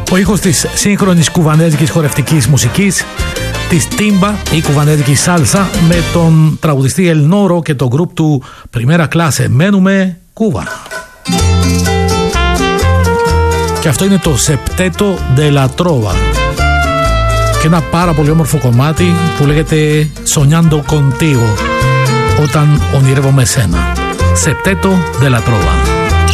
Ο ήχος της σύγχρονης κουβανέζικης χορευτικής μουσικής, της τίμπα ή κουβανέζικη σάλσα, με τον τραγουδιστή El Noro και το γκρουπ του Primera Clase. Μένουμε Κούβα. Και αυτό είναι το Septeto de la Trova και ένα πάρα πολύ όμορφο κομμάτι που λέγεται Soñando Contigo, όταν ονειρεύομαι εσένα. Septeto de la Trova.